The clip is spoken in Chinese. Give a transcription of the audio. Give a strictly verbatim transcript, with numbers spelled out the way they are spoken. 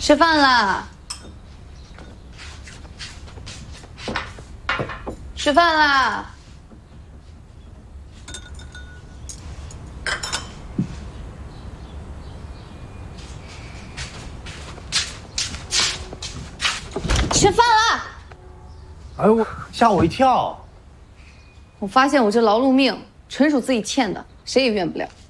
吃饭啦！吃饭啦！吃饭啦！ 哎呦，吓我一跳！ 我发现我这劳碌命纯属自己欠的，谁也怨不了。